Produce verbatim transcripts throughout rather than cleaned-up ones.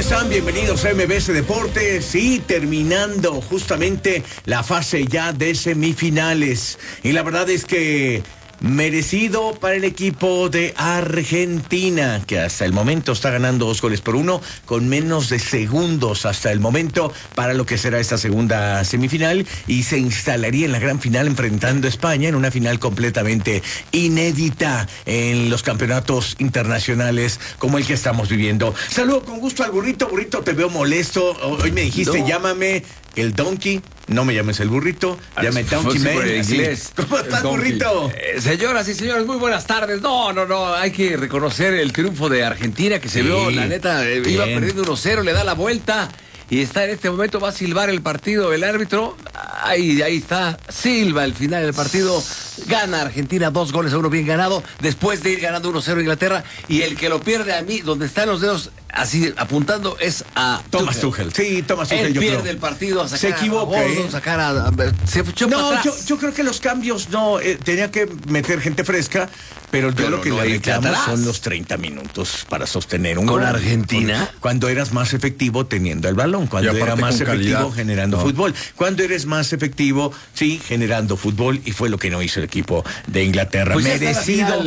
están? Bienvenidos a M B S Deportes. Sí, terminando justamente la fase ya de semifinales. Y la verdad es que merecido para el equipo de Argentina, que hasta el momento está ganando dos goles por uno, con menos de segundos hasta el momento para lo que será esta segunda semifinal, y se instalaría en la gran final enfrentando a España en una final completamente inédita en los campeonatos internacionales como el que estamos viviendo. Saludo con gusto al Burrito. Burrito, te veo molesto. Hoy me dijiste, no. Llámame el Donkey. No me llames el Burrito, llame Donkey Man. Inglés. ¿Cómo estás, Burrito? Eh, señoras y señores, muy buenas tardes. No, no, no, hay que reconocer el triunfo de Argentina, que se sí, vio, la neta, eh, iba perdiendo uno cero, le da la vuelta y está en este momento, va a silbar el partido el árbitro. Ahí, ahí está, silba el final del partido. Gana Argentina dos goles a uno, bien ganado, después de ir ganando uno cero Inglaterra. Y el que lo pierde, a mí, donde están los dedos así apuntando, es a Thomas Tuchel. Sí, Thomas Tuchel. Él yo pierde creo. el partido a sacar se equivoca, a Bordo, ¿eh? sacar a, a, se echó no, para yo, atrás. yo creo que los cambios no, eh, tenía que meter gente fresca, pero yo pero lo que no le reclamo atrás. son los treinta minutos para sostener un con gol. Argentina. Cuando eras más efectivo teniendo el balón, cuando era más efectivo calidad. generando no. fútbol, cuando eres más efectivo, sí, generando fútbol, y fue lo que no hizo el equipo de Inglaterra. Pues merecido,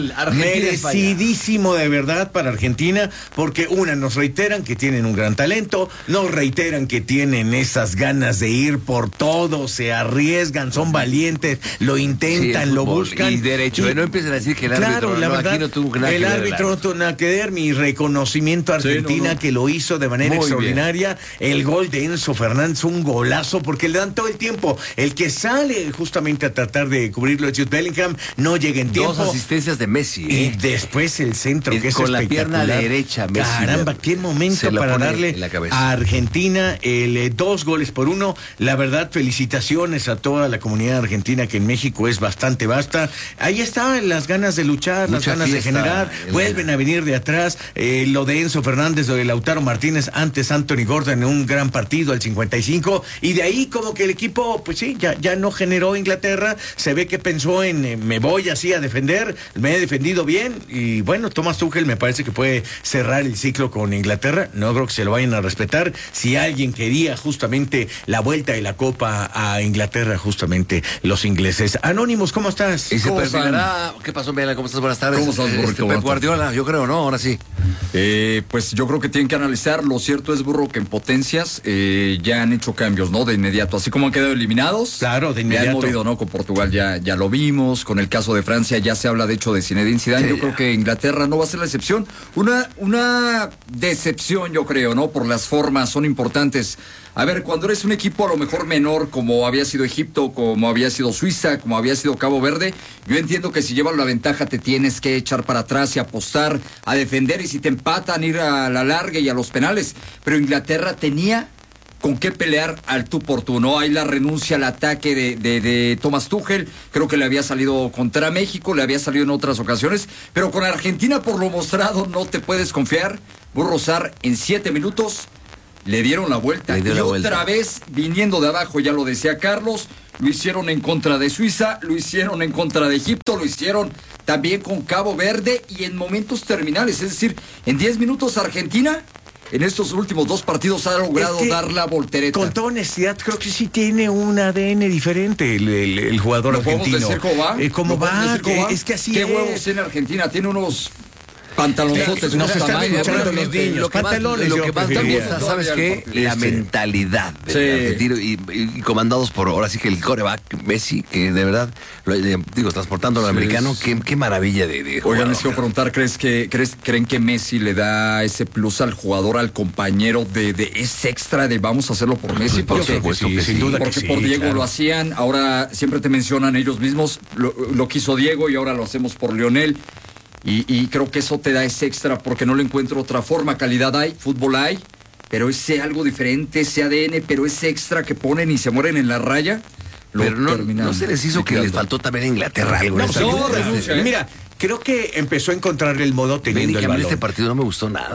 merecidísimo de verdad para Argentina, porque una, nos reiteran que tienen un gran talento, nos reiteran que tienen esas ganas de ir por todo, se arriesgan, son valientes, lo intentan, sí, lo buscan. Y derecho, y, no empiecen a decir que el claro, árbitro, la no, verdad, aquí no tuvo nada el que ver, árbitro no tuvo nada que ver, mi reconocimiento a Argentina, sí, no, no. que lo hizo de manera Muy extraordinaria. Bien. El gol de Enzo Fernández, un golazo, porque le dan todo el tiempo. El que sale justamente a tratar de cubrirlo es Jude Bellingham, no llega en tiempo. Dos asistencias de Messi. ¿eh? Y después el centro, el, que es con la espectacular. pierna derecha, Messi. Caramba, qué momento para darle a Argentina el eh, dos goles por uno. La verdad, felicitaciones a toda la comunidad argentina, que en México es bastante vasta. Ahí están las ganas de luchar, Mucha las ganas fiesta, de generar. El... Vuelven a venir de atrás. Eh, lo de Enzo Fernández, lo de Lautaro Martínez, antes Anthony Gordon en un gran partido al cincuenta y cinco. Y de ahí como que el equipo, pues sí, ya, ya no generó Inglaterra. Se ve que pensó en eh, me voy así a defender, me he defendido bien. Y bueno, Thomas Tuchel me parece que puede cerrar el ciclo con Inglaterra. No creo que se lo vayan a respetar. Si alguien quería justamente la vuelta de la Copa a Inglaterra, justamente los ingleses. Anónimos, ¿cómo estás? ¿Y se ¿Cómo perfilará? ¿Qué pasó, Mela? ¿Cómo estás? Buenas tardes. ¿Cómo estás, Burro? Este, Pep Guardiola, yo creo, ¿no? Ahora sí. Eh, pues yo creo que tienen que analizar. Lo cierto es, Burro, que en potencias eh, ya han hecho cambios, ¿no? De inmediato. Así como han quedado eliminados. Claro, de inmediato. Ya han movido, ¿no? Con Portugal ya, ya lo vimos. Con el caso de Francia ya se habla, de hecho, de Zinedine Zidane. Sí, yo ya. creo que Inglaterra no va a ser la excepción. Una, una decepción, yo creo, ¿no? Por las formas, son importantes. A ver, cuando eres un equipo a lo mejor menor, como había sido Egipto, como había sido Suiza, como había sido Cabo Verde, yo entiendo que si llevas la ventaja te tienes que echar para atrás y apostar, a defender, y si te empatan, ir a la larga y a los penales. Pero Inglaterra tenía con qué pelear al tú por tú, ¿no? Hay la renuncia al ataque de, de, de Thomas Tuchel, creo que le había salido contra México, le había salido en otras ocasiones, pero con Argentina, por lo mostrado, no te puedes confiar. Burro Sarr, en siete minutos le dieron la vuelta, dio y la otra vuelta. vez viniendo de abajo, ya lo decía Carlos, lo hicieron en contra de Suiza, lo hicieron en contra de Egipto, lo hicieron también con Cabo Verde, y en momentos terminales, es decir, en diez minutos Argentina, en estos últimos dos partidos, ha logrado es que, dar la voltereta. Con toda honestidad, creo que sí tiene un A D N diferente el, el, el jugador ¿Lo argentino. ¿Podemos decir cómo va? Eh, ¿Cómo va? cómo va? Es que así ¿Qué es. huevos tiene Argentina? Tiene unos pantalonzotes, nos están tamaño, escuchando los niños, lo que pantalones, más, lo que más me gusta, ¿sabes qué? La sí. mentalidad del sí. argentino, y, y, y comandados por, ahora sí que el coreback Messi, que de verdad, lo, digo, transportando al sí. americano, qué, qué maravilla de, de Oigan, les quiero preguntar, ¿crees que, crees, ¿creen que Messi le da ese plus al jugador, al compañero, de, de ese extra de vamos a hacerlo por Messi? Por Porque, supuesto que sí, sin duda porque que por sí, Diego claro. lo hacían, ahora siempre te mencionan ellos mismos, lo, lo quiso Diego y ahora lo hacemos por Lionel. Y, y creo que eso te da ese extra, porque no le encuentro otra forma. Calidad hay, fútbol hay, pero ese algo diferente, ese A D N, pero ese extra que ponen y se mueren en la raya, lo pero no, terminan. no se les hizo que les faltó también a Inglaterra algo. No, en esta no, liga. renuncia, ¿eh? Mira, creo que empezó a encontrar el modo teniendo Bellingham el balón. en este partido no me gustó nada.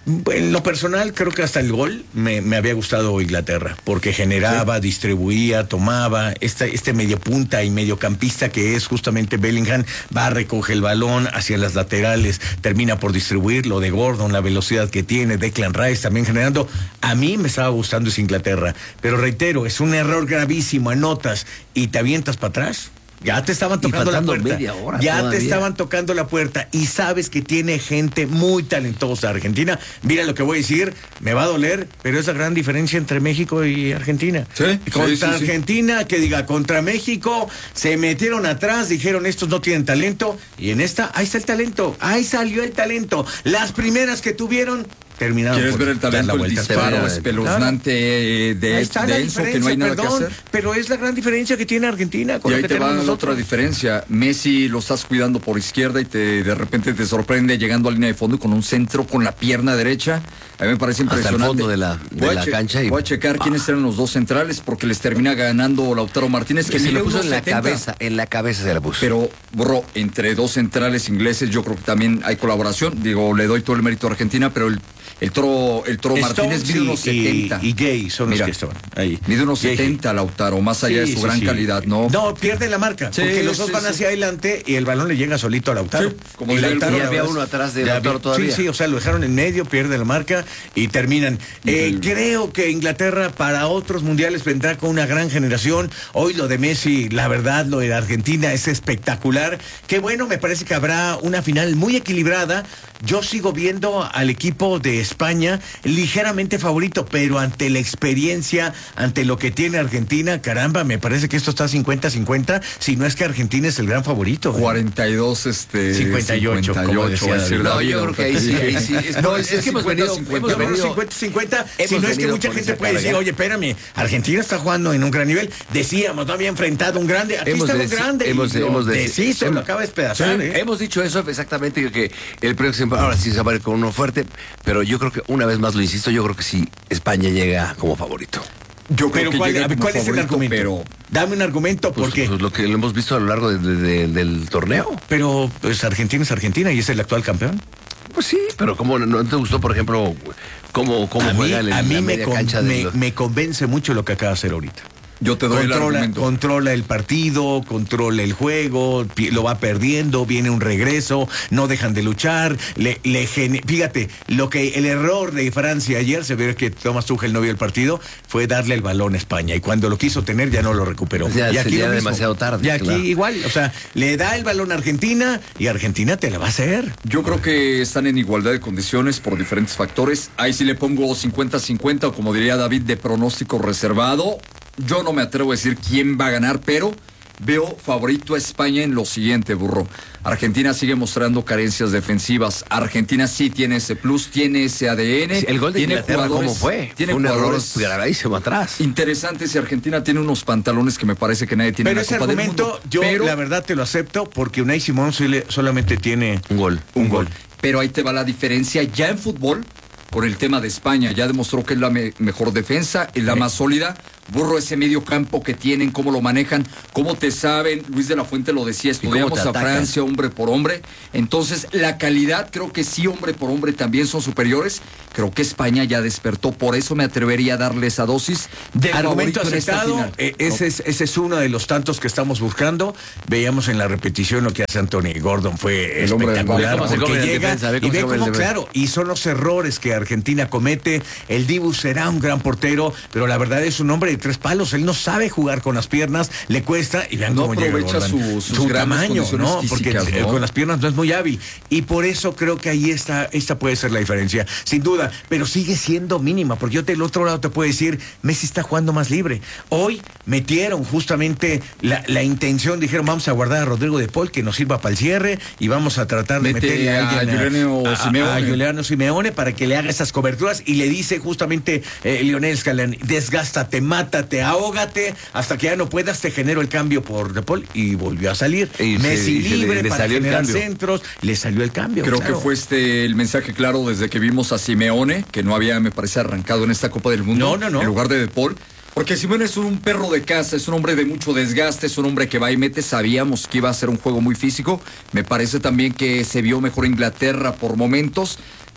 En lo personal, creo que hasta el gol me, me había gustado Inglaterra, porque generaba, sí. distribuía, tomaba, este, este mediopunta y mediocampista que es justamente Bellingham, va, recoge el balón hacia las laterales, termina por distribuir, lo de Gordon, la velocidad que tiene, Declan Rice también generando. A mí me estaba gustando esa Inglaterra, pero reitero, es un error gravísimo, anotas y te avientas para atrás. Ya te estaban tocando la puerta. Media hora ya todavía. te estaban tocando la puerta y sabes que tiene gente muy talentosa Argentina. Mira lo que voy a decir, me va a doler, pero es la gran diferencia entre México y Argentina. ¿Sí? Contra sí, sí, Argentina, sí. que diga, contra México, se metieron atrás, dijeron estos no tienen talento, y en esta, ahí está el talento, ahí salió el talento. Las primeras que tuvieron terminaron. ¿Quieres ver el talento, el disparo espeluznante de, de Enzo, que no hay nada perdón, que hacer? Pero es la gran diferencia que tiene Argentina con y ahí lo que te va tenemos la otra diferencia. Messi lo estás cuidando por izquierda y te de repente te sorprende llegando a línea de fondo con un centro con la pierna derecha. A mí me parece impresionante. Hasta el fondo de la, de la cancha. Y... Voy a checar ah. quiénes eran los dos centrales porque les termina ganando Lautaro Martínez, que se lo puso en la setenta. cabeza, en la cabeza se la puso. Pero, bro, entre dos centrales ingleses yo creo que también hay colaboración. Digo, le doy todo el mérito a Argentina, pero el El toro, el toro Martínez mide unos setenta. Y, y Gay son Mira, los que estaban ahí. Mide unos Gay. setenta, Lautaro, más allá sí, de su sí, gran sí. calidad, ¿no? No, pierde la marca, sí, porque los dos sí, van hacia sí. adelante y el balón le llega solito a Lautaro. Sí, como y Lautaro, y había uno atrás de Lautaro todavía. Sí, sí, o sea, lo dejaron en medio, pierde la marca y terminan. Eh, creo que Inglaterra para otros mundiales vendrá con una gran generación. Hoy lo de Messi, la verdad, lo de Argentina es espectacular. Qué bueno, me parece que habrá una final muy equilibrada. Yo sigo viendo al equipo de España ligeramente favorito, pero ante la experiencia, ante lo que tiene Argentina, caramba, me parece que esto está cincuenta cincuenta, si no es que Argentina es el gran favorito. cuarenta y dos, este... cincuenta y ocho, como decía David. No, yo creo que ahí sí, ahí sí. Es, no, es, es que hemos venido... cincuenta cincuenta, si no es que mucha gente puede decir, oye, espérame, Argentina está jugando en un gran nivel. Decíamos, no había enfrentado un grande, aquí está un grande. Hemos, hemos de, sí, se lo acaba de despedazar. Sí, ¿eh? Hemos dicho eso exactamente, que el próximo, ahora sí se va a ir con uno fuerte, pero yo creo que una vez más lo insisto, yo creo que sí, España llega como favorito. Yo creo pero que ¿cuál, llega ¿cuál es el argumento? Pero... Dame un argumento, pues, porque... Pues lo que hemos visto a lo largo de, de, de, del torneo. Pero pues Argentina es Argentina y es el actual campeón. Pues sí, pero ¿cómo no te gustó, por ejemplo, cómo, cómo a juega mí, la, a mí la me, media con, cancha me, de los... me convence mucho lo que acaba de hacer ahorita. Yo te doy controla, el argumento. Controla el partido, controla el juego, lo va perdiendo, viene un regreso, no dejan de luchar. Le, le gene... Fíjate, lo que el error de Francia ayer, se ve que Thomas Tuchel no vio el partido, fue darle el balón a España. Y cuando lo quiso tener ya no lo recuperó. Ya, y aquí ya lo demasiado tarde. Y aquí claro. igual, o sea, le da el balón a Argentina y Argentina te la va a hacer. Yo creo que están en igualdad de condiciones por diferentes factores. Ahí sí le pongo cincuenta cincuenta, o como diría David, de pronóstico reservado. Yo no me atrevo a decir quién va a ganar, pero veo favorito a España en lo siguiente, burro. Argentina sigue mostrando carencias defensivas. Argentina sí tiene ese plus, tiene ese A D N. Sí, el gol de tiene Inglaterra, ¿cómo fue? Tiene fue un error gravísimo atrás. Interesante si Argentina tiene unos pantalones que me parece que nadie tiene pero en la Copa del Mundo. Pero ese argumento, yo pero, la verdad te lo acepto, porque Unai Simón solamente tiene un gol. Un, un gol. gol. Pero ahí te va la diferencia ya en fútbol. Con el tema de España, ya demostró que es la me mejor defensa, es la sí. más sólida. Burro, ese medio campo que tienen, cómo lo manejan, cómo te saben. Luis de la Fuente lo decía, estudiamos a Francia hombre por hombre. Entonces, la calidad, creo que sí, hombre por hombre también son superiores. Creo que España ya despertó, por eso me atrevería a darle esa dosis de argumento aceptado. Eh, ese, es, ese es uno de los tantos que estamos buscando. Veíamos en la repetición lo que hace Anthony Gordon, fue el espectacular, porque llega defensa, y ve cómo, claro, y son los errores que Argentina comete. El Dibu será un gran portero, pero la verdad es un hombre de tres palos, él no sabe jugar con las piernas, le cuesta, y vean no cómo aprovecha llega su, su tamaño, ¿no? Físicas, porque ¿no? con las piernas no es muy hábil, y por eso creo que ahí está, esta puede ser la diferencia, sin duda, pero sigue siendo mínima, porque yo del otro lado te puedo decir, Messi está jugando más libre. Hoy metieron justamente la, la intención, dijeron, vamos a guardar a Rodrigo de Paul, que nos sirva para el cierre, y vamos a tratar de Mete meterle a, a, Giuliano a, Simeone. a, a Giuliano Simeone para que le haga esas coberturas, y le dice justamente eh, Lionel Scaloni, desgástate, mátate, ahógate, hasta que ya no puedas, te genero el cambio por De Paul, y volvió a salir. Y Messi se, libre le, le para salió generar el cambio. centros, le salió el cambio. Creo claro. que fue este el mensaje claro desde que vimos a Simeone, que no había, me parece, arrancado en esta Copa del Mundo. No, no, no. En lugar de De Paul. Porque Simeone es un perro de casa, es un hombre de mucho desgaste, es un hombre que va y mete. Sabíamos que iba a ser un juego muy físico. Me parece también que se vio mejor Inglaterra por momentos.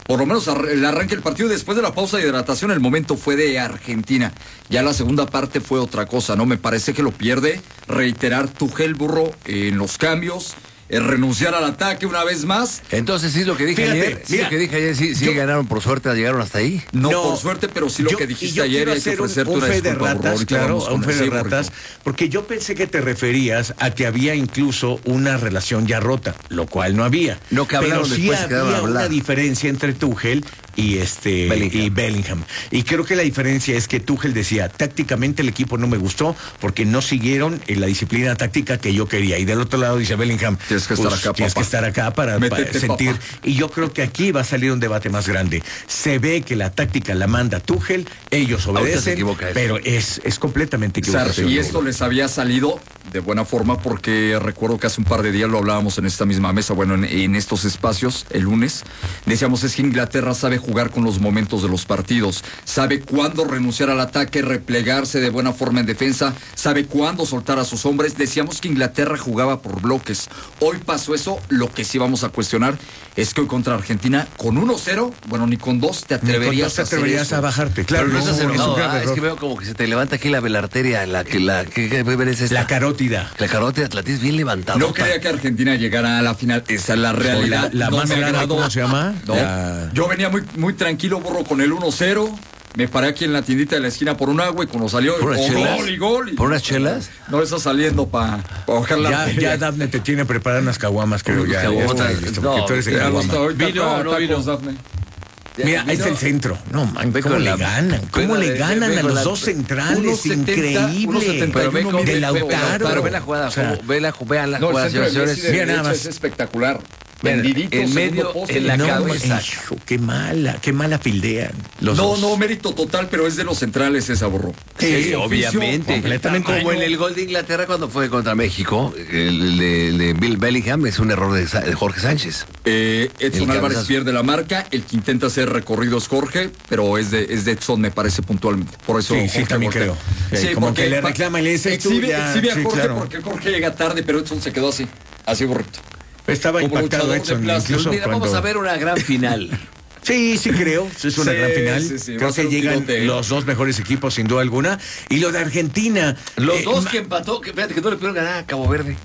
por lo menos el arranque del partido, después de la pausa de hidratación, el momento fue de Argentina. Ya la segunda parte fue otra cosa, ¿no? Me parece que lo pierde. Reiterar Tuchel, Burro, en los cambios. El renunciar al ataque una vez más. Entonces sí lo que dije Fíjate, ayer, sí mira, lo que dije ayer, sí, sí yo, ganaron por suerte, llegaron hasta ahí. No, no por suerte, pero sí lo yo, que dijiste ayer, hay que ofrecerte un, un una fe de ratas, claro, un fe de ratas, porque... porque yo pensé que te referías a que había incluso una relación ya rota, lo cual no había. No, que hablaron pero sí después había que una diferencia entre Tuchel y este Bellingham. y Bellingham. Y creo que la diferencia es que Tuchel decía, tácticamente el equipo no me gustó porque no siguieron en la disciplina táctica que yo quería. Y del otro lado dice Bellingham, tienes que pues, estar acá, tienes que estar acá para, para sentir. Papá. Y yo creo que aquí va a salir un debate más grande. Se ve que la táctica la manda Tuchel, ellos obedecen, pero es, es completamente equivocado. Y esto les había salido de buena forma porque recuerdo que hace un par de días lo hablábamos en esta misma mesa, bueno, en, en estos espacios, el lunes, decíamos es que Inglaterra sabe jugar con los momentos de los partidos, sabe cuándo renunciar al ataque, replegarse de buena forma en defensa, sabe cuándo soltar a sus hombres. Decíamos que Inglaterra jugaba por bloques. Hoy pasó eso. Lo que sí vamos a cuestionar es que hoy contra Argentina, con uno cero, bueno, ni con dos te atreverías, te atreverías a, a bajarte. Claro, pero no, no es, no, no, es que veo como que se te levanta aquí la, la arteria, la que la que, que, que es esta? La carótida. La carótida, la tienes bien levantada. No creía que Argentina llegara a la final. Esa es la realidad. La, la no más grande, ¿cómo se llama? No. La... Yo venía muy, muy tranquilo, Burro, con el uno cero. Me paré aquí en la tiendita de la esquina por un agua y cuando salió ¿Por unas oh, chelas? gol y gol. Y... ¿Por unas chelas? No está saliendo para pa bajar la... Ya, ya Dafne te tiene preparadas unas caguamas, creo. Ya, ya está listo, porque no, tú eres el caguama. Vino, no vino, Dafne. Mira, ahí está el centro. No, man, ¿cómo le ganan? ¿Cómo le ganan a los dos centrales? Increíble. De Lautaro. Pero ve la jugada, ve la jugada, no, mira nada más. Es espectacular. Vendidito, en medio, en la no, cabeza. Hijo, qué mala, qué mala fildean. Los no, dos. no, mérito total, pero es de los centrales esa, Burro. Sí, sí, obviamente. Completamente. Como en el gol de Inglaterra cuando fue contra México, el de, el de Bill Bellingham es un error de, de Jorge Sánchez. Eh, Edson Álvarez cabezazo. Pierde la marca, el que intenta hacer recorridos Jorge, pero es de, es de Edson, me parece puntualmente. Por eso sí, Jorge sí, también creo. Sí, como que le reclama y le dice exhibe, ya, exhibe a sí, Jorge claro. porque Jorge llega tarde, pero Edson se quedó así, así Burrito. Estaba como impactado Edson, incluso Mira, cuando... vamos a ver una gran final. Sí, sí creo, es una sí, gran final. Sí, sí, creo que llegan tirote. Los dos mejores equipos, sin duda alguna. Y lo de Argentina. Los eh, dos que empató, que fíjate que no le pudieron ganar a Cabo Verde.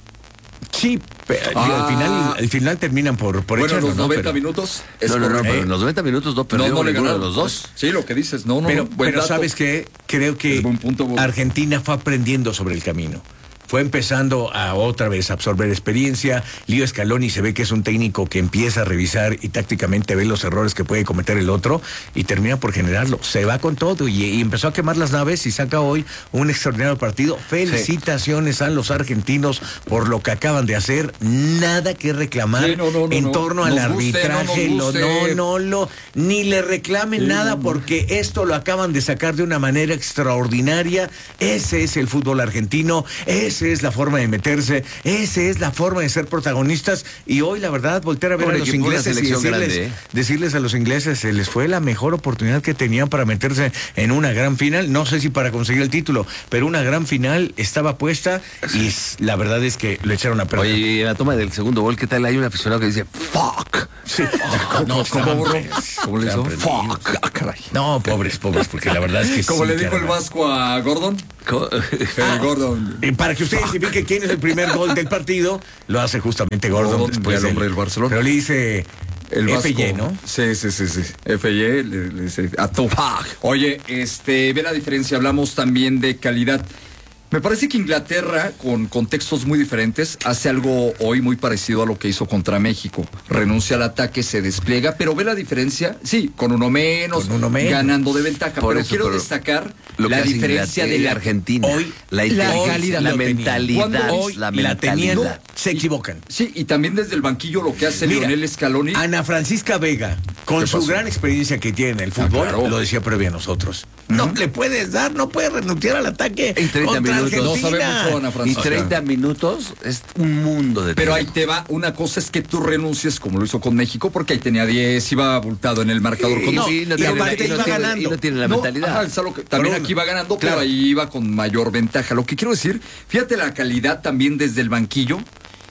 Sí, pero ah. al final, al final terminan por, por bueno, echarlo, los noventa ¿no? Pero... minutos. Es no, no, no, pero en los noventa minutos no perdió no, no ninguno de los dos. Sí, lo que dices, no, no. Pero, buen pero dato. ¿sabes qué? Creo que punto, Argentina fue aprendiendo sobre el camino. Fue empezando a otra vez a absorber experiencia. Leo Scaloni se ve que es un técnico que empieza a revisar y tácticamente ve los errores que puede cometer el otro y termina por generarlo. Se va con todo y, y empezó a quemar las naves y saca hoy un extraordinario partido. Felicitaciones sí. a los argentinos por lo que acaban de hacer. Nada que reclamar sí, no, no, no, en no. torno Nos al guste, arbitraje. no, no, no, lo, ni le reclamen sí, nada no, porque esto lo acaban de sacar de una manera extraordinaria. Ese es el fútbol argentino. Ese es la forma de meterse, esa es la forma de ser protagonistas y hoy la verdad voltear a ver Por a los ingleses y decirles, grande, ¿eh? decirles a los ingleses se les fue la mejor oportunidad que tenían para meterse en una gran final, no sé si para conseguir el título, pero una gran final estaba puesta y la verdad es que lo echaron a perder. Oye, en la toma del segundo gol, ¿qué tal? Hay un aficionado que dice fuck. Sí, fuck. No, ¿cómo, ¿cómo le hizo? Fuck. Ah, caray. No, pobres, pobres, porque la verdad es que ¿Cómo sí, le dijo caramba. el Vasco a Gordon? Ah, Gordon. Eh, para que usted identifique quién es el primer gol del partido, lo hace justamente Gordon, Gordon después del hombre del Barcelona. Pero le dice el F Y, ¿no? Sí, sí, sí, sí. F Y le, le dice a tu Oye, este, ve la diferencia, hablamos también de calidad. Me parece que Inglaterra, con contextos muy diferentes, hace algo hoy muy parecido a lo que hizo contra México. Renuncia al ataque, se despliega, pero ve la diferencia, sí, con uno menos, con uno menos. ganando de ventaja. Por pero eso, quiero pero destacar lo la que diferencia de la Argentina. Hoy, la, la calidad, la mentalidad. Hoy la, la tenían, mentalidad. se equivocan. Sí, y también desde el banquillo lo que hace Mira, Lionel Scaloni. Ana Francisca Vega, con su gran experiencia que tiene en el fútbol, ah, claro. lo decía previo a nosotros. Uh-huh. No le puedes dar, no puedes renunciar al ataque en treinta contra minutos. Argentina. No sabemos Ana Francisca. Y treinta minutos es un mundo de Pero tiempo. ahí te va, una cosa es que tú renuncies como lo hizo con México, porque ahí tenía diez, iba abultado en el marcador. Sí, con no, sí, no y tiene, aparte no iba tiene, ganando. Y no tiene la no, mentalidad. Ajá, que, también Bruno, aquí iba ganando, claro. pero ahí iba con mayor ventaja. Lo que quiero decir, fíjate la calidad también desde el banquillo.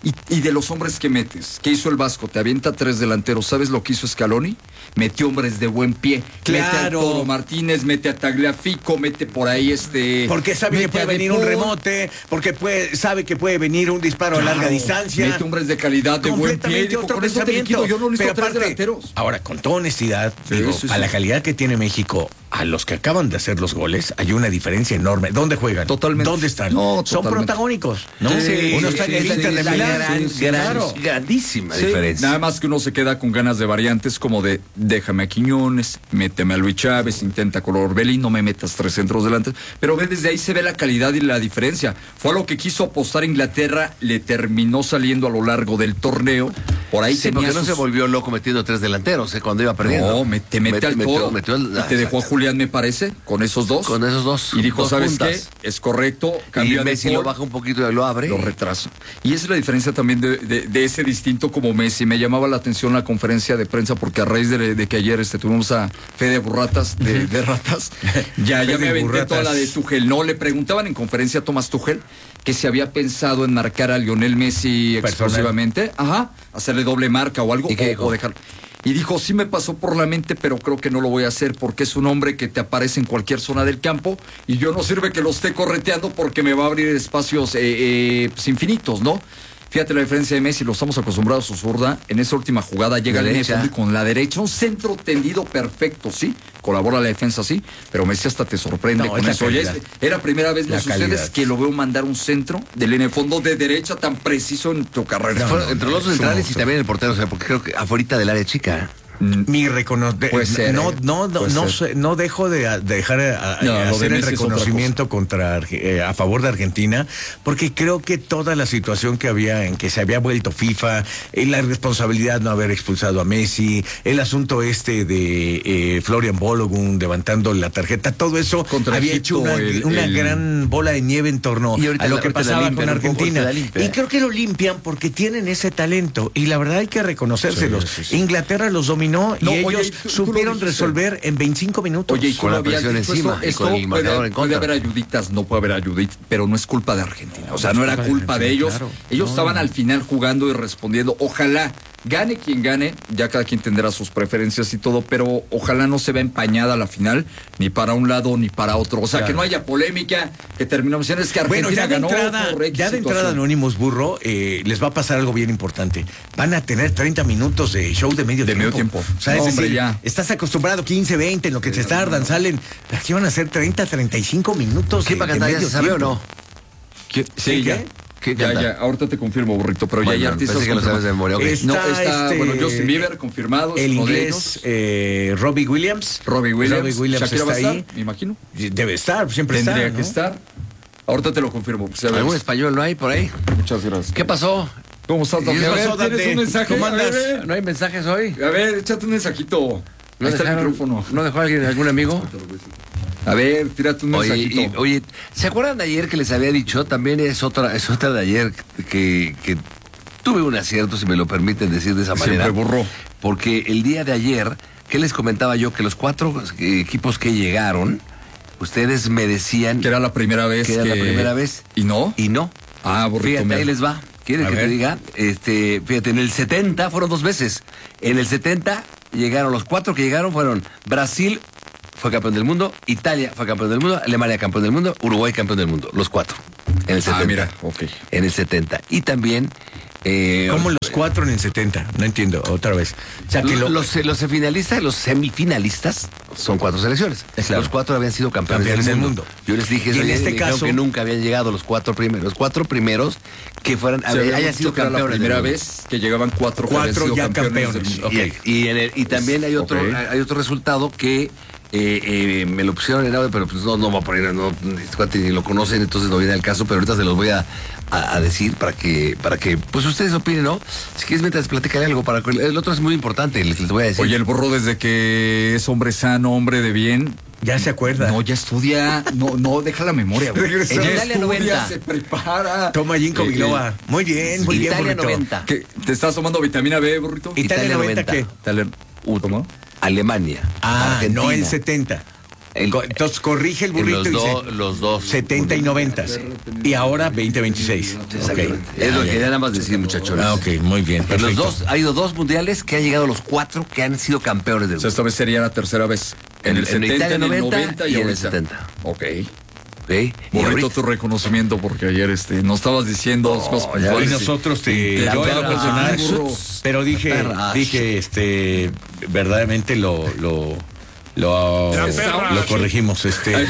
Y, y de los hombres que metes, ¿qué hizo el Vasco? Te avienta tres delanteros. ¿Sabes lo que hizo Scaloni? Metió hombres de buen pie. Claro. Mete a Toro Martínez, mete a Tagliafico, mete por ahí este... Porque sabe que puede venir un remote, porque puede, sabe que puede venir un disparo claro. a larga distancia. Mete hombres de calidad, de buen pie. Dijo, otro con eso te liquido, yo no necesito tres delanteros. Ahora, con toda honestidad, sí, digo, sí, a sí. la calidad que tiene México, a los que acaban de hacer los goles, hay una diferencia enorme. ¿Dónde juegan? Totalmente. ¿Dónde están? No, Son protagónicos, ¿no? Sí, uno sí, está sí, en el sí, Inter de sí, Milán. gran, Sí, gran, claro. grandísima Sí, diferencia. Nada más que uno se queda con ganas de variantes como de déjame a Quiñones, méteme a Luis Chávez, intenta con Orbelín, no me metas tres centros delante. Pero ve, desde ahí se ve la calidad y la diferencia. Fue a lo que quiso apostar Inglaterra, le terminó saliendo a lo largo del torneo. Por ahí sí, tenía porque sus... no se volvió loco metiendo tres delanteros, ¿eh? Cuando iba perdiendo. No, me, te mete al Toro. Metió, metió el, te dejó a Julián, me parece, con esos dos. Con esos dos. Y dijo, dos ¿sabes puntas. qué? Es correcto. Y Messi lo baja un poquito y lo abre. Lo retrasa. Y esa es la diferencia también de, de, de ese distinto como Messi. Me llamaba la atención la conferencia de prensa porque a raíz de, de que ayer este, tuvimos a Fede Burratas, de, de ratas, ya, ya me aventé Burratas. Toda la de Tuchel. No, le preguntaban en conferencia a Tomás Tuchel que se había pensado en marcar a Lionel Messi exclusivamente. Ajá. Hacerle doble marca o algo. ¿Y qué o, o dejar... Y dijo, sí me pasó por la mente, pero creo que no lo voy a hacer porque es un hombre que te aparece en cualquier zona del campo y yo no sirve que lo esté correteando porque me va a abrir espacios eh, eh, pues infinitos, ¿no? Fíjate la diferencia de Messi, lo estamos acostumbrados a su zurda. En esa última jugada llega la derecha y con la derecha, un centro tendido perfecto, sí. Colabora la defensa, sí. Pero Messi hasta te sorprende no, con eso. Oye, era primera vez, lo sucede es que lo veo mandar un centro de línea de fondo de derecha tan preciso en tu carrera. No, no, entre los dos centrales y también el portero, o sea, porque creo que afuera del área chica. Mi reconocimiento no, no, no, no, no dejo de, de dejar a, a, no, hacer de el reconocimiento contra eh, a favor de Argentina, porque creo que toda la situación que había en que se había vuelto FIFA, eh, la responsabilidad no haber expulsado a Messi, el asunto este de eh, Florian Balogun levantando la tarjeta, todo eso contra había Egipto, hecho una, el, una el... gran bola de nieve en torno a lo que pasaba con Argentina. Y creo que lo limpian porque tienen ese talento y la verdad hay que reconocérselos. Sí, sí, sí. Inglaterra los dominó. No, y ellos oye, tú, supieron tú resolver en veinticinco minutos. Oye, y con la presión encima, esto, esto con el puede, en puede haber ayuditas, no puede haber ayuditas, pero no es culpa de Argentina. O sea, no era culpa de ellos. Claro. Ellos no, estaban no. al final jugando y respondiendo. Ojalá gane quien gane, ya cada quien tendrá sus preferencias y todo, pero ojalá no se vea empañada la final, ni para un lado ni para otro. O sea, claro. que no haya polémica, que terminamos diciendo es que Argentina bueno, ya de ganó. Entrada, ya de entrada, Anónimos Burro, eh, les va a pasar algo bien importante. Van a tener treinta minutos de show de medio de tiempo. medio tiempo. O sea, no, es hombre, decir, ya. estás acostumbrado quince, veinte, en lo que sí, se tardan, no. salen. Aquí van a ser treinta, treinta y cinco minutos. ¿Qué para cantar? ¿Ya se sabe o no? ¿Qué? Sí, ¿Qué? ya. ¿Qué ya, ya, ahorita te confirmo, Burrito, pero bueno, ya hay artistas que lo sabes de memoria. Okay. Está, no, está, este, bueno, Justin Bieber, confirmado. El inglés, eh, Robbie Williams. Robbie Williams. Robbie Williams Shakira está va a estar, ahí. me imagino. Debe estar, siempre Tendría está, que ¿no? estar. Ahorita te lo confirmo. Pues, ¿Algún español no hay por ahí? Muchas gracias. ¿Qué pasó? ¿Cómo estás, Dante? A ver, pasó, ¿tienes un mensaje? ¿Cómo andas? Ver, ¿no hay mensajes hoy? A ver, échate un mensajito. ¿No Ahí está el micrófono. ¿No dejó alguien, algún amigo? A ver, tírate un oye, mensajito. Y, oye, ¿se acuerdan de ayer que les había dicho? También es otra, es otra de ayer que, que tuve un acierto, si me lo permiten decir de esa manera. Siempre burro. Porque el día de ayer, ¿qué les comentaba yo? Que los cuatro equipos que llegaron, ustedes me decían... Que era la primera vez. Que era la primera vez. ¿Y no? Y no. Ah, burrito. Fíjate, ahí les va. ¿Quieres que te diga? Este, fíjate, en el setenta fueron dos veces. En el setenta llegaron, los cuatro que llegaron fueron Brasil, fue campeón del mundo, Italia fue campeón del mundo, Alemania campeón del mundo, Uruguay campeón del mundo, los cuatro. En el setenta. Ah, mira, ok. En el setenta. Y también... Eh, ¿Cómo los cuatro en el setenta? No entiendo, otra vez. O sea, que los, lo... los, los finalistas, los semifinalistas son cuatro selecciones. Claro. Los cuatro habían sido campeones, campeones del, del mundo. mundo. Yo les dije eso, en y este caso que nunca habían llegado los cuatro primeros. Los cuatro primeros que fueran, hayan haya sido campeones. La primera vez que llegaban cuatro, cuatro ya campeones. campeones. Okay. Y, y, en el, y también hay otro, okay. hay otro resultado que Eh, eh, me lo pusieron en audio, pero pues no, no va a poner, no, este cuate ni lo conocen, entonces no viene al caso, pero ahorita se los voy a, a, a decir para que, para que, pues ustedes opinen, ¿no? Si quieres, mientras platicaré algo, para que el otro es muy importante, les, les voy a decir. Oye, el burro desde que es hombre sano, hombre de bien. Ya se acuerda. No, ya estudia, no, no, deja la memoria, güey. En Italia noventa. Se prepara. Toma Ginkgo biloba. Muy bien, muy Italia bien, burrito. noventa. ¿Qué? ¿Te estás tomando vitamina B, burrito? Italia, Italia noventa, ¿qué? Italia, ¿cómo? Alemania. Ah, Argentina. no el setenta. El, Entonces corrige el burrito los y do, dice los dos. setenta y noventa. Y ahora veinte veintiséis. Okay. Es lo que quería nada más decir, muchachos. Ah, ok, muy bien. En los dos, ha ido dos mundiales que han llegado los cuatro que han sido campeones del mundo. O sea, esta vez sería la tercera vez. En, en el setenta, Italia, en el noventa, noventa y, y en el setenta. Ok. Okay. Burrito, tu reconocimiento, porque ayer este nos estabas diciendo oh, cosas y nosotros te yo en lo personal, pero dije, dije, este, verdaderamente lo, lo Lo, lo corregimos, este.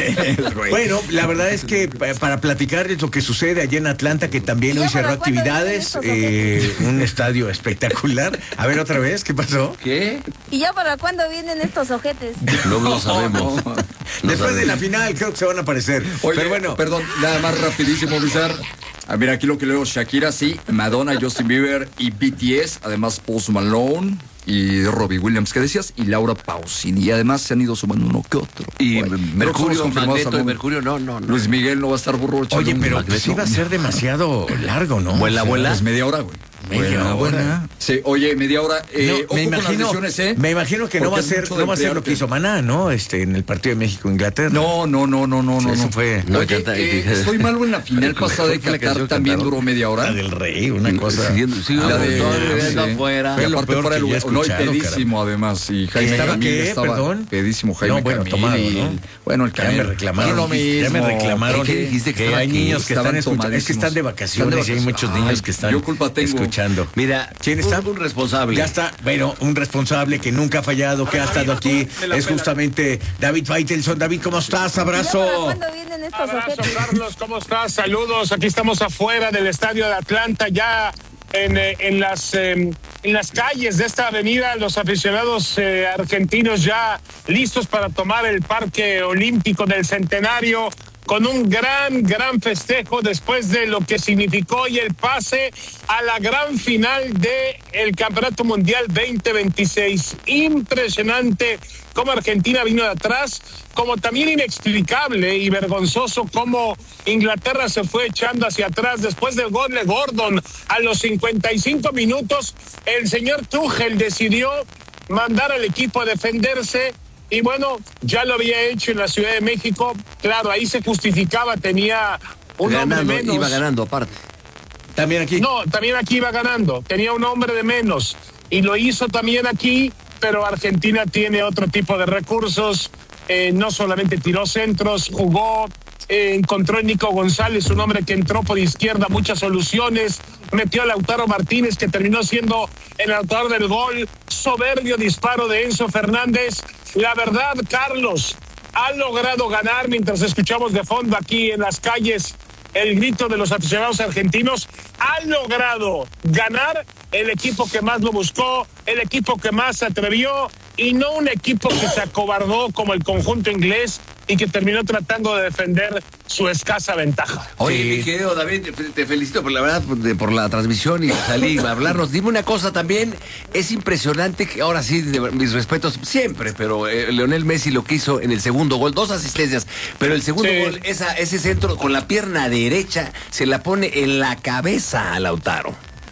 Bueno, la verdad es que para platicarles lo que sucede allá en Atlanta, que también hoy cerró actividades, eh, un estadio espectacular. A ver otra vez, ¿qué pasó? ¿Qué? ¿Y ya para cuándo vienen estos ojetes? No lo sabemos. No, no Después sabemos. de la final creo que se van a aparecer. Oye, pero bueno, perdón, nada más rapidísimo, Bizar. A ver, aquí lo que leo: Shakira, sí, Madonna, Justin Bieber y B T S, además Post Malone y Robbie Williams, ¿qué decías? Y Laura Pausini. Y además se han ido sumando uno que otro. Y bueno, Mercurio, Magneto y Mercurio, no, no, no. Luis Miguel no va a estar burro. Oye, pero pues iba a ser demasiado largo, ¿no? Vuela, vuela. Es media hora, güey. Media buena, hora. Sí, oye, media hora. Eh, no, me, imagino, ¿eh? me imagino que no va a ser, no va a ser lo que hizo Maná, ¿no? Este, en el partido de México-Inglaterra. No, no, no, no, no, sí, no. Eso fue. No, oye, eh, estoy malo en la final pasada de Qatar, también duró media hora. La del Rey, una cosa. Siguiendo, sí, la de sí, afuera. Y aparte fuera el lugar. No, y pedísimo además. Y Jaime ¿Estaba Camil qué? estaba Perdón. pedísimo Jaime no, bueno, Camil. Tomado, ¿no? Bueno, el ya me reclamaron. No, ya me reclamaron ¿Qué dijiste que, que hay niños que están escuchando. Es que están de vacaciones y hay muchos niños que están escuchando. Mira, ¿quién está? Un responsable. Ya está, bueno, un responsable que nunca ha fallado, que ha estado aquí, es justamente David Faitelson. David, ¿cómo estás? Abrazo. ¿Cuándo vienen estos Abrazo, objetos? Carlos, ¿cómo estás? Saludos, aquí estamos afuera del estadio de Atlanta, ya en, eh, en, las, eh, en las calles de esta avenida, los aficionados eh, argentinos ya listos para tomar el Parque Olímpico del Centenario, con un gran, gran festejo después de lo que significó hoy el pase a la gran final del Campeonato Mundial veinte veintiséis. Impresionante cómo Argentina vino de atrás, como también inexplicable y vergonzoso cómo Inglaterra se fue echando hacia atrás después del gol de Gordon a los cincuenta y cinco minutos. El señor Tuchel decidió mandar al equipo a defenderse. Y bueno, ya lo había hecho en la Ciudad de México. Claro, ahí se justificaba, tenía un ganando, hombre menos. Iba ganando aparte. ¿También aquí? No, también aquí iba ganando. Tenía un hombre de menos. Y lo hizo también aquí, pero Argentina tiene otro tipo de recursos. Eh, no solamente tiró centros, jugó, eh, encontró a Nico González, un hombre que entró por izquierda, muchas soluciones. Metió a Lautaro Martínez, que terminó siendo el autor del gol. Soberbio disparo de Enzo Fernández. La verdad, Carlos, ha logrado ganar, mientras escuchamos de fondo aquí en las calles el grito de los aficionados argentinos, ha logrado ganar el equipo que más lo buscó, el equipo que más se atrevió, y no un equipo que se acobardó como el conjunto inglés y que terminó tratando de defender su escasa ventaja. Oye, Sí. mi querido David, te felicito por la verdad, por la transmisión y salir a hablarnos. Dime una cosa también, es impresionante que ahora sí, de, mis respetos siempre, pero eh, Lionel Messi lo que hizo en el segundo gol, dos asistencias, pero el segundo Sí. gol, esa, ese centro con la pierna derecha, se la pone en la cabeza a Lautaro.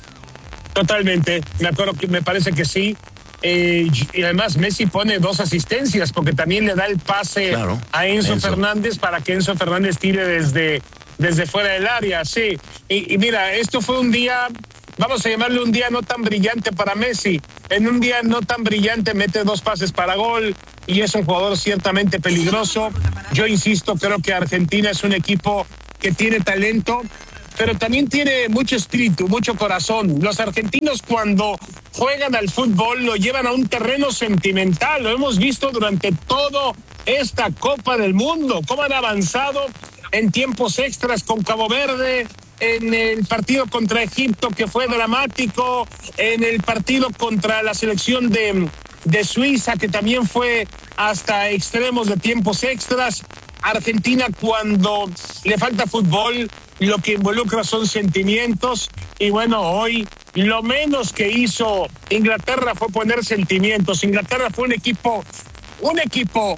Totalmente, me acuerdo que me parece que sí. Eh, y además Messi pone dos asistencias porque también le da el pase Claro, a Enzo, Enzo Fernández para que Enzo Fernández tire desde, desde fuera del área, sí. Y, y mira, esto fue un día, vamos a llamarle un día no tan brillante para Messi. En un día no tan brillante mete dos pases para gol y es un jugador ciertamente peligroso. Yo insisto, creo que Argentina es un equipo que tiene talento, pero también tiene mucho espíritu, mucho corazón. Los argentinos, cuando juegan al fútbol, lo llevan a un terreno sentimental. Lo hemos visto durante toda esta Copa del Mundo, cómo han avanzado en tiempos extras con Cabo Verde, en el partido contra Egipto, que fue dramático, en el partido contra la selección de, de Suiza, que también fue hasta extremos de tiempos extras. Argentina, cuando le falta fútbol, lo que involucra son sentimientos, y bueno, hoy lo menos que hizo Inglaterra fue poner sentimientos. Inglaterra fue un equipo, un equipo,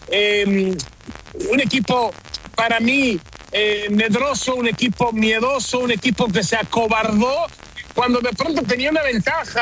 eh, un equipo para mí eh, medroso, un equipo miedoso, un equipo que se acobardó cuando de pronto tenía una ventaja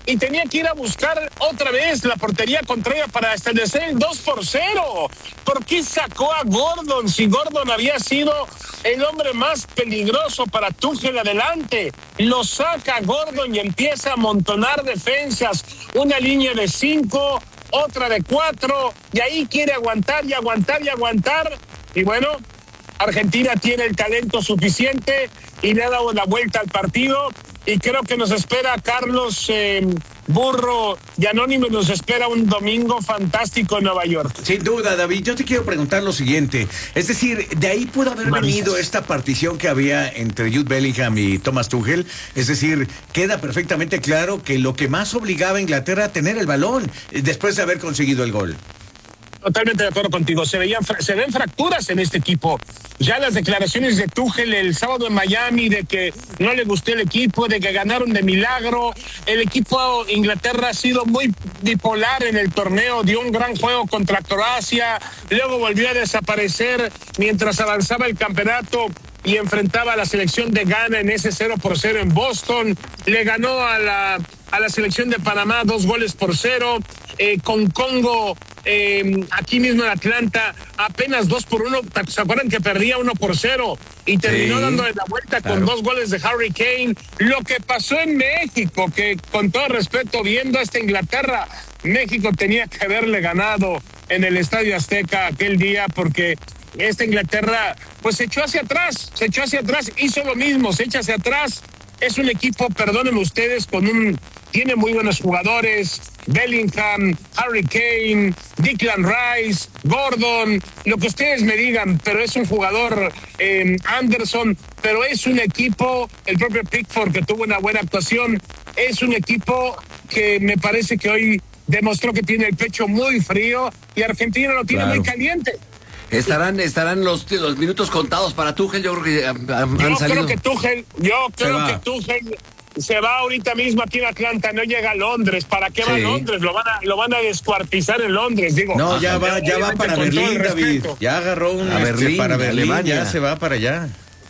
y tenía que ir a buscar otra vez la portería contraria para establecer el dos por cero. ¿Por qué sacó a Gordon si Gordon había sido el hombre más peligroso para Tuchel adelante? Lo saca Gordon y empieza a amontonar defensas, una línea de cinco, otra de cuatro, y ahí quiere aguantar y aguantar y aguantar, y bueno, Argentina tiene el talento suficiente y le ha dado la vuelta al partido, y creo que nos espera Carlos eh, Burro y Anónimo, nos espera un domingo fantástico en Nueva York. Sin duda, David, yo te quiero preguntar lo siguiente, es decir, de ahí pudo haber Marisas. venido esta partición que había entre Jude Bellingham y Thomas Tuchel, es decir, queda perfectamente claro que lo que más obligaba a Inglaterra a tener el balón después de haber conseguido el gol. Totalmente de acuerdo contigo. Se veían, se ven fracturas en este equipo. Ya las declaraciones de Tuchel el sábado en Miami de que no le gustó el equipo, de que ganaron de milagro. El equipo de Inglaterra ha sido muy bipolar en el torneo. Dio un gran juego contra Croacia, luego volvió a desaparecer mientras avanzaba el campeonato y enfrentaba a la selección de Ghana en ese cero por cero en Boston. Le ganó a la, a la selección de Panamá dos goles por cero. Eh, con Congo, eh, aquí mismo en Atlanta, apenas dos por uno. ¿Se acuerdan que perdía uno por cero? Y terminó sí, dándole la vuelta claro. con dos goles de Harry Kane. Lo que pasó en México, que con todo respeto, viendo a esta Inglaterra, México tenía que haberle ganado en el Estadio Azteca aquel día, porque esta Inglaterra pues se echó hacia atrás, se echó hacia atrás, hizo lo mismo, se echa hacia atrás. Es un equipo, perdónenme ustedes, con un tiene muy buenos jugadores, Bellingham, Harry Kane, Declan Rice, Gordon, lo que ustedes me digan, pero es un jugador, eh, Anderson, pero es un equipo, el propio Pickford, que tuvo una buena actuación, es un equipo que me parece que hoy demostró que tiene el pecho muy frío y Argentina lo tiene claro. muy caliente. Estarán, estarán los, los minutos contados para Tuchel. Yo creo que han, han yo salido. creo que Tuchel, yo creo que Tuchel se va ahorita mismo aquí en Atlanta, no llega a Londres. ¿Para qué sí. va a Londres? Lo van a, lo van a descuartizar en Londres, digo. No, ya va, ya va para Berlín, David. Ya agarró un a Berlín, para Berlín, Alemania. Ya se va para allá.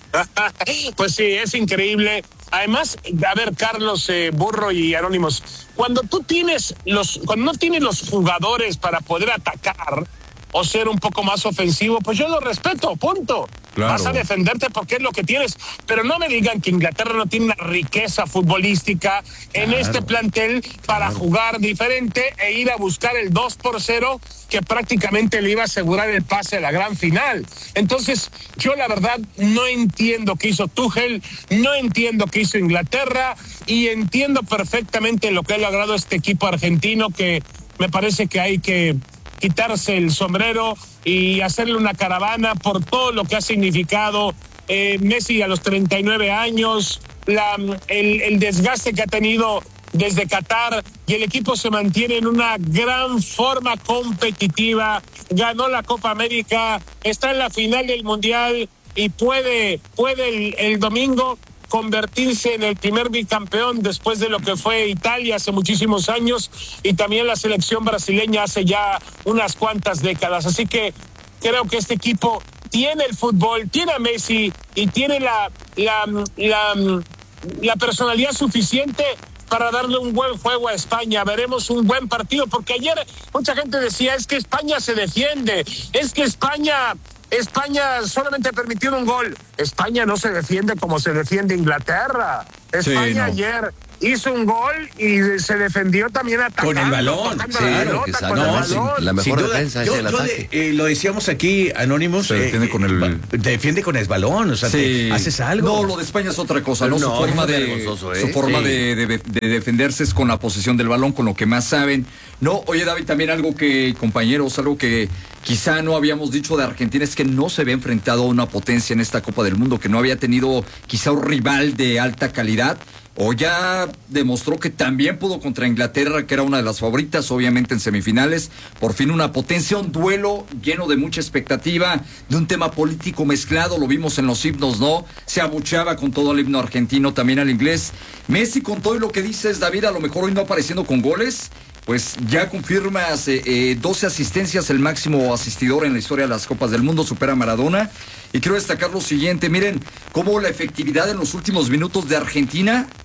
Pues sí, es increíble. Además, a ver, Carlos, eh, Burro y Anónimos, cuando tú tienes los, cuando no tienes los jugadores para poder atacar o ser un poco más ofensivo, pues yo lo respeto, punto. Claro. Vas a defenderte porque es lo que tienes, pero no me digan que Inglaterra no tiene una riqueza futbolística en claro. este plantel para claro. jugar diferente e ir a buscar el dos por cero que prácticamente le iba a asegurar el pase a la gran final. Entonces, yo la verdad no entiendo qué hizo Tuchel, no entiendo qué hizo Inglaterra y entiendo perfectamente lo que ha logrado este equipo argentino, que me parece que hay que quitarse el sombrero y hacerle una caravana por todo lo que ha significado eh, Messi a los treinta y nueve años, la, el, el desgaste que ha tenido desde Qatar, y el equipo se mantiene en una gran forma competitiva, ganó la Copa América, está en la final del Mundial y puede, puede el, el domingo convertirse en el primer bicampeón después de lo que fue Italia hace muchísimos años y también la selección brasileña hace ya unas cuantas décadas. Así que creo que este equipo tiene el fútbol, tiene a Messi y tiene la, la, la, la personalidad suficiente para darle un buen juego a España. Veremos un buen partido, porque ayer mucha gente decía, es que España se defiende, es que España... España solamente ha permitido un gol. España no se defiende como se defiende Inglaterra. España sí, no. ayer hizo un gol y se defendió también atacando. Con el balón. Sí, la, pelota, con no, el balón. La mejor defensa yo, es el yo ataque. De, eh, lo decíamos aquí, Anónimos. Se defiende eh, con el... Defiende con el balón, o sea, sí. te, haces algo. No, lo de España es otra cosa, ¿no? no su forma, de, hermoso, ¿eh? su forma sí. de, de, de defenderse es con la posesión del balón, con lo que más saben. No, oye, David, también algo que, compañeros, algo que quizá no habíamos dicho de Argentina es que no se había enfrentado a una potencia en esta Copa del Mundo, que no había tenido quizá un rival de alta calidad. O ya demostró que también pudo contra Inglaterra, que era una de las favoritas, obviamente en semifinales. Por fin una potencia, un duelo lleno de mucha expectativa, de un tema político mezclado, lo vimos en los himnos, ¿no? Se abucheaba con todo el himno argentino, también al inglés. Messi, con todo lo que dices, David, a lo mejor hoy no apareciendo con goles, pues ya confirmas eh, eh, doce asistencias, el máximo asistidor en la historia de las Copas del Mundo, supera a Maradona. Y quiero destacar lo siguiente, miren cómo la efectividad en los últimos minutos de Argentina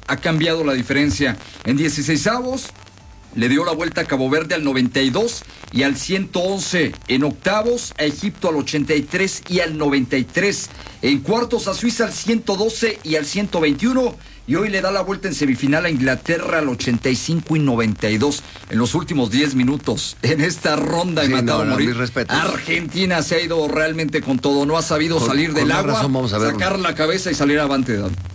ha cambiado la diferencia. En dieciseisavos le dio la vuelta a Cabo Verde al noventa y dos y al ciento once. En octavos a Egipto al ochenta y tres y al noventa y tres. En cuartos a Suiza al ciento doce y al ciento veintiuno. Y hoy le da la vuelta en semifinal a Inglaterra al ochenta y cinco y noventa y dos. En los últimos diez minutos, en esta ronda de sí, matado no, morir, no, Argentina se ha ido realmente con todo. No ha sabido con, salir del agua, razón, vamos a sacar la cabeza y salir avante.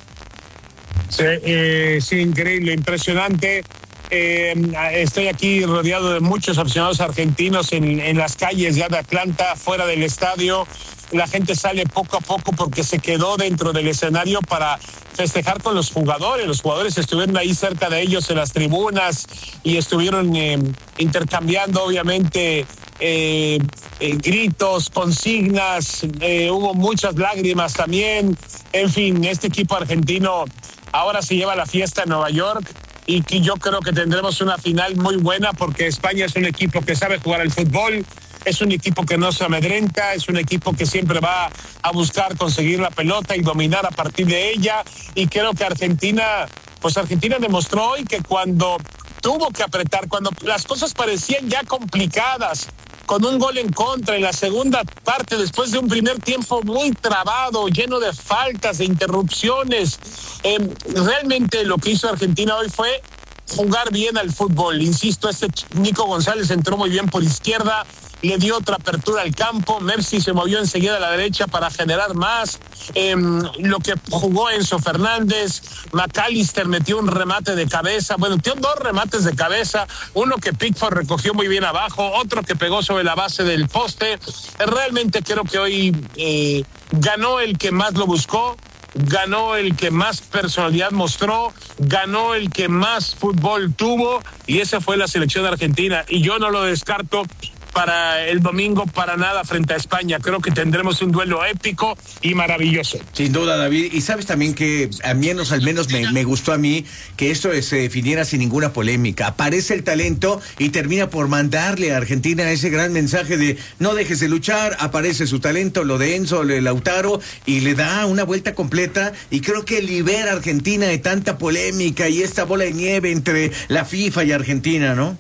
Sí, eh, sí, increíble, impresionante. Eh, estoy aquí rodeado de muchos aficionados argentinos en, en las calles ya de Atlanta, fuera del estadio. La gente sale poco a poco porque se quedó dentro del escenario para festejar con los jugadores. Los jugadores estuvieron ahí cerca de ellos en las tribunas y estuvieron eh, intercambiando, obviamente, eh, eh, gritos, consignas. Eh, hubo muchas lágrimas también. En fin, este equipo argentino ahora se lleva la fiesta en Nueva York. Y que yo creo que tendremos una final muy buena porque España es un equipo que sabe jugar al fútbol, es un equipo que no se amedrenta, es un equipo que siempre va a buscar conseguir la pelota y dominar a partir de ella. Y creo que Argentina, pues Argentina demostró hoy que cuando tuvo que apretar, cuando las cosas parecían ya complicadas, con un gol en contra en la segunda parte, después de un primer tiempo muy trabado, lleno de faltas, de interrupciones. Eh, realmente lo que hizo Argentina hoy fue jugar bien al fútbol. Insisto, este Nico González entró muy bien por izquierda, le dio otra apertura al campo. Messi se movió enseguida a la derecha para generar más. Eh, lo que jugó Enzo Fernández, McAllister metió un remate de cabeza, bueno, metió dos remates de cabeza, uno que Pickford recogió muy bien abajo, otro que pegó sobre la base del poste. Realmente creo que hoy eh, ganó el que más lo buscó, ganó el que más personalidad mostró, ganó el que más fútbol tuvo, y esa fue la selección argentina, y yo no lo descarto para el domingo para nada frente a España. Creo que tendremos un duelo épico y maravilloso. Sin duda, David. Y sabes también que a menos, al menos me, me gustó a mí que esto se definiera sin ninguna polémica. Aparece el talento y termina por mandarle a Argentina ese gran mensaje de no dejes de luchar. Aparece su talento, lo de Enzo, lo de Lautaro, y le da una vuelta completa, y creo que libera a Argentina de tanta polémica y esta bola de nieve entre la FIFA y Argentina, ¿no?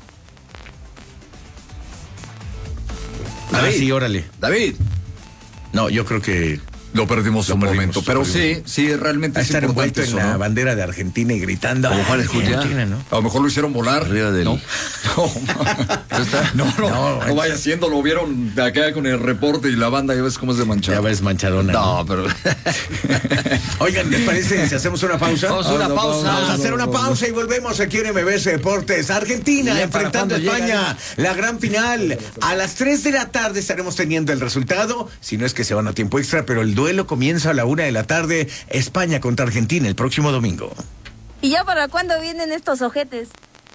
David, ah, sí, órale. David. No, yo creo que lo perdimos un momento, pero sí, sí, realmente es importante envuelto eso, en la ¿no? bandera de Argentina y gritando. Como Juárez Julián, ¿no? A lo mejor lo hicieron volar. Arriba del... No, no, no, no, no, no vaya haciendo, lo vieron de acá con el reporte y la banda, ya ves cómo es de manchada. Ya ves manchadona. No, ¿no? pero... Oigan, ¿les parece si hacemos una pausa? Vamos a una no, pausa. Vamos a hacer una pausa y volvemos aquí en M B S Deportes. Argentina enfrentando a España. La gran final. A las tres de la tarde estaremos teniendo el resultado, si no es que se van a tiempo extra, pero el duelo comienza a la una de la tarde, España contra Argentina el próximo domingo. ¿Y ya para cuándo vienen estos ojetes?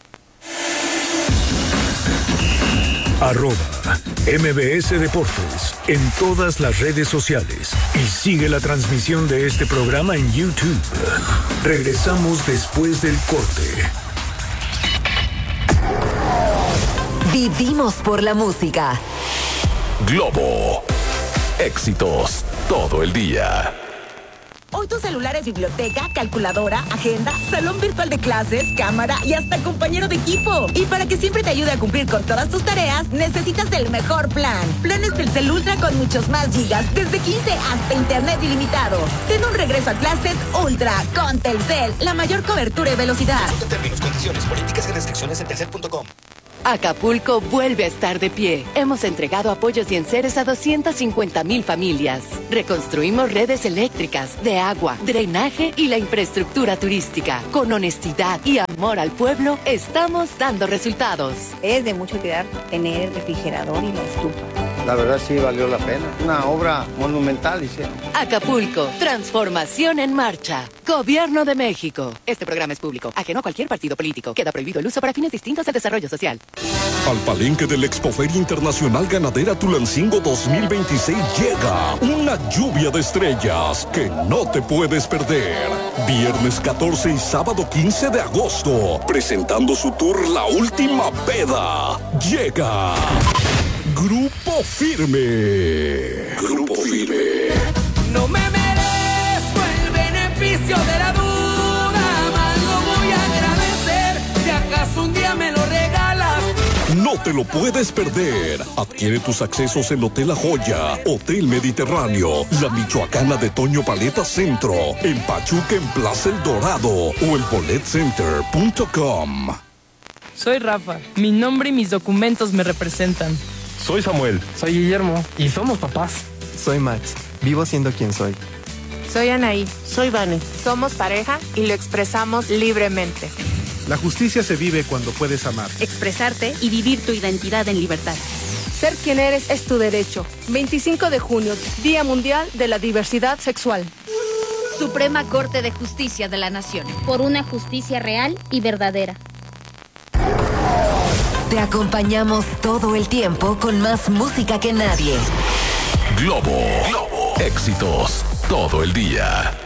Arroba M B S Deportes en todas las redes sociales y sigue la transmisión de este programa en YouTube. Regresamos después del corte. Vivimos por la música. Globo. Éxitos todo el día. Hoy tu celular es biblioteca, calculadora, agenda, salón virtual de clases, cámara y hasta compañero de equipo. Y para que siempre te ayude a cumplir con todas tus tareas, necesitas el mejor plan. Planes Telcel Ultra con muchos más gigas, desde quince hasta internet ilimitado. Ten un regreso a clases Ultra con Telcel, la mayor cobertura y velocidad. Consulta términos, condiciones, políticas y restricciones en telcel punto com. Acapulco vuelve a estar de pie. Hemos entregado apoyos y enseres a doscientas cincuenta mil familias. Reconstruimos redes eléctricas, de agua, drenaje y la infraestructura turística. Con honestidad y amor al pueblo, estamos dando resultados. Es de mucho cuidar tener el refrigerador y la estufa. La verdad sí valió la pena. Una obra monumental hicieron. Acapulco, transformación en marcha. Gobierno de México. Este programa es público, ajeno a cualquier partido político. Queda prohibido el uso para fines distintos de desarrollo social. Al palenque del Expoferia Internacional Ganadera Tulancingo dos mil veintiséis llega una lluvia de estrellas que no te puedes perder. Viernes catorce y sábado quince de agosto, presentando su tour La Última Peda. Llega Grupo Firme. Grupo Firme. No me merezco el beneficio de la duda. te lo puedes perder. Adquiere tus accesos en Hotel La Joya, Hotel Mediterráneo, La Michoacana de Toño Paleta Centro, en Pachuca en Plaza El Dorado o en bolet center punto com. Soy Rafa. Mi nombre y mis documentos me representan. Soy Samuel. Soy Guillermo. Y somos papás. Soy Max. Vivo siendo quien soy. Soy Anaí. Soy Vane. Somos pareja y lo expresamos libremente. La justicia se vive cuando puedes amar, expresarte y vivir tu identidad en libertad. Ser quien eres es tu derecho. veinticinco de junio, Día Mundial de la Diversidad Sexual. Suprema Corte de Justicia de la Nación. Por una justicia real y verdadera. Te acompañamos todo el tiempo con más música que nadie. Globo. Globo. Éxitos todo el día.